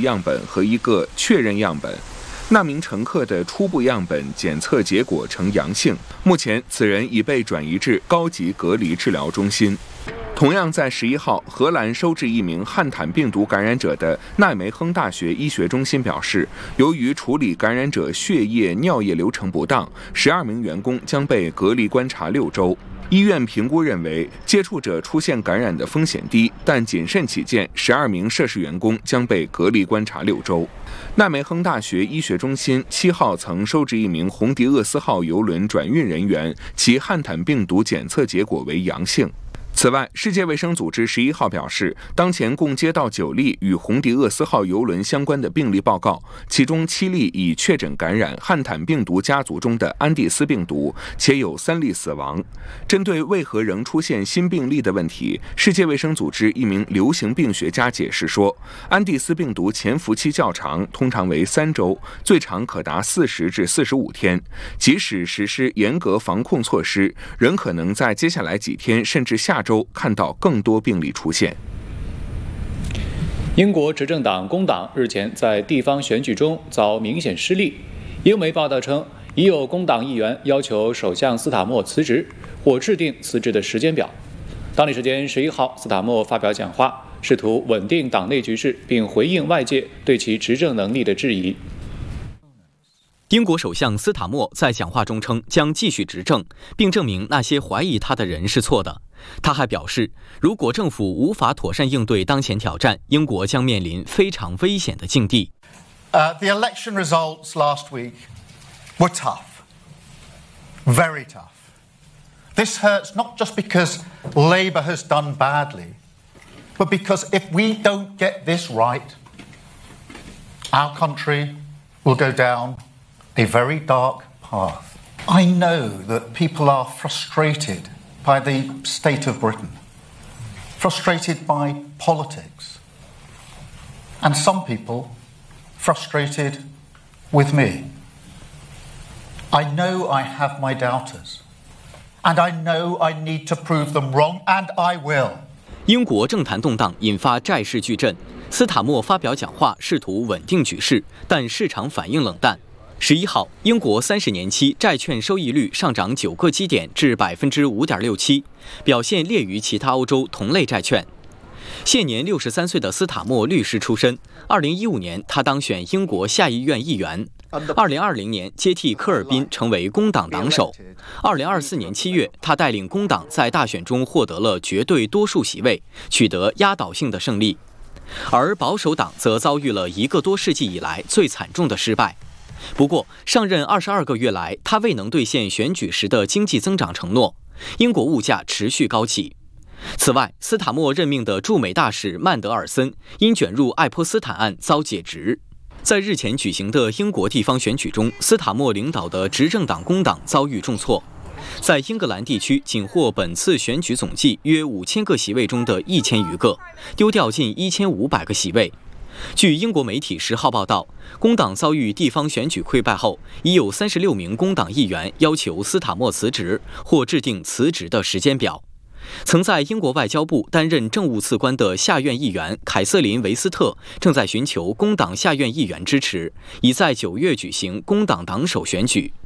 样本和一个确认样本。那名乘客的初步样本检测结果呈阳性，目前此人已被转移至高级隔离治疗中心。同样在11号，荷兰收治一名汉坦病毒感染者的奈梅亨大学医学中心表示，由于处理感染者血液、尿液流程不当，12名员工将被隔离观察6周。医院评估认为，接触者出现感染的风险低，但谨慎起见，12名涉事员工将被隔离观察6周。奈梅亨大学医学中心7号曾收治一名红迪厄斯号邮轮转运人员，其汉坦病毒检测结果为阳性。此外，世界卫生组织11号表示，当前共接到9例与红迪厄斯号邮轮相关的病例报告，其中7例已确诊感染汉坦病毒家族中的安第斯病毒，且有3例死亡。针对为何仍出现新病例的问题，世界卫生组织一名流行病学家解释说，安第斯病毒潜伏期较长，通常为3周，最长可达40至45天。即使实施严格防控措施，仍可能在接下来几天甚至下周看到更多病例出现。 英国执政党工党日前在地方选举中遭明显失利。英媒报道称，已有工党议员要求首相斯塔默辞职或制定辞职的时间表。当地时间11号，斯塔默发表讲话，试图稳定党内局势，并回应外界对其执政能力的质疑。 英国首相斯塔默在讲话中称将继续执政，并证明那些怀疑他的人是错的。他还表示，如果政府无法妥善应对当前挑战，英国将面临非常危险的境地。 The election results last week were tough, very tough. This hurts not just because Labour has done badly, but because if we don't get this right, our country will go down a very dark path. I know that people are frustrated by the state of Britain, frustrated by politics, and some people frustrated with me. I know I have my doubters, and I know I need to prove them wrong, and I will. 英国政坛动荡，引发债市巨震。斯塔默发表讲话，试图稳定局势，但市场反应冷淡。11号，英国30年期债券收益率上涨9个基点至 5.67%， 表现劣于其他欧洲同类债券。现年63岁的斯塔默律师出身，2015年他当选英国下议院议员，2020年接替科尔宾成为工党党首。2024年7月，他带领工党在大选中获得了绝对多数席位，取得压倒性的胜利。而保守党则遭遇了1个多世纪以来最惨重的失败。不过，上任22个月来，他未能兑现选举时的经济增长承诺，英国物价持续高企。此外，斯塔默任命的驻美大使曼德尔森因卷入爱泼斯坦案遭解职。在日前举行的英国地方选举中，斯塔默领导的执政党工党遭遇重挫，在英格兰地区仅获本次选举总计约5000个席位中的1000余个，丢掉近1500个席位。据英国媒体10号报道，工党遭遇地方选举溃败后，已有36名工党议员要求斯塔默辞职或制定辞职的时间表。曾在英国外交部担任政务次官的下院议员凯瑟琳·维斯特正在寻求工党下院议员支持，已在9月举行工党党首选举。